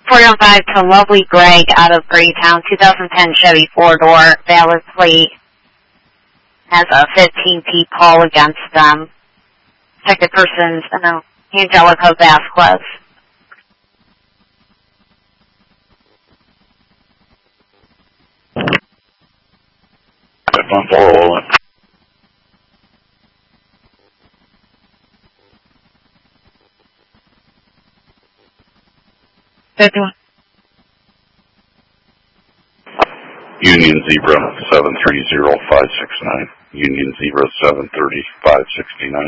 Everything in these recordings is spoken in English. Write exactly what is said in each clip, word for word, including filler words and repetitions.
four one five to Lovely Greg out of Greytown, two thousand ten Chevy four-door, valid plate, has a fifteen P call against them. Second person's uh, Angelica Vasquez. One four oh one. fifty-one. Union Zebra seven three zero five six nine. Union Zebra seven thirty five sixty nine.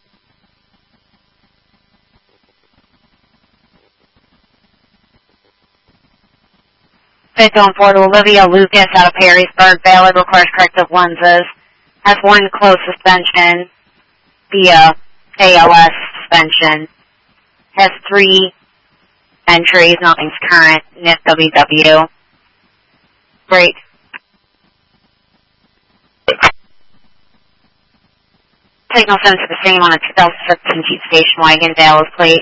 fifty-one Ford Olivia Lucas out of Perrysburg, valid, requires corrective lenses. Has one closed suspension via A L S suspension. Has three entries, nothing's current, N I F W W. Great. Signal sent to the same on a two thousand fifteen Jeep station wagon, valid plate.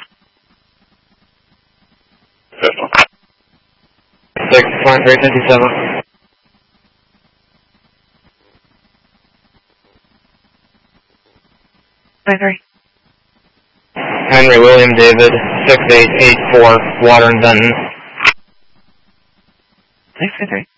six one three fifty-seven. three. Henry William David, six eight eight four, Water and Benton. six three.